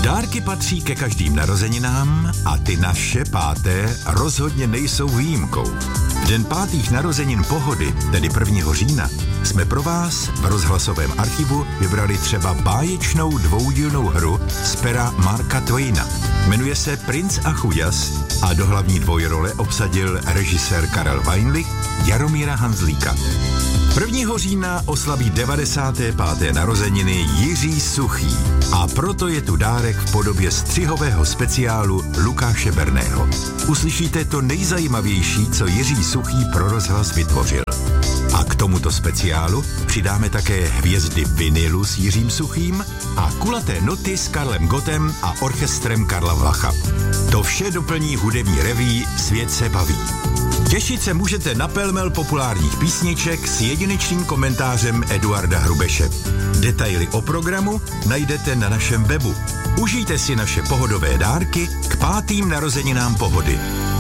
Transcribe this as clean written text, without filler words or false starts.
Dárky patří ke každým narozeninám a ty naše 5. rozhodně nejsou výjimkou. V den 5. narozenin Pohody, tedy 1. října, jsme pro vás v rozhlasovém archivu vybrali třeba báječnou dvoudílnou hru z pera Marka Twaina. Jmenuje se Princ a chuděs a do hlavní dvojrole obsadil režisér Karel Weinlich Jaromíra Hanzlíka. 1. října oslaví 95. narozeniny Jiří Suchý a proto je tu dárek v podobě střihového speciálu Lukáše Berného. Uslyšíte to nejzajímavější, co Jiří Suchý pro rozhlas vytvořil. A k tomuto speciálu přidáme také hvězdy vinilu s Jiřím Suchým a kulaté noty s Karlem Gottem a orchestrem Karla Vlacha. To vše doplní hudební reví Svět se baví. Těšit se můžete na pelmel populárních písniček s jedinečným komentářem Eduarda Hrubeše. Detaily o programu najdete na našem webu. Užijte si naše pohodové dárky k 5. narozeninám Pohody.